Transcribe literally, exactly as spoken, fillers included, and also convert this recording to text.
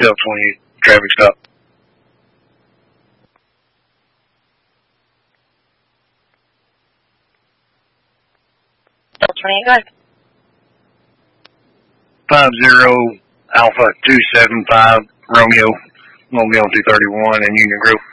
Delta twenty-eight, traffic stop. Delta twenty-eight, go ahead. Five zero Alpha two seven five Romeo, Mobile two thirty one in Union Grove.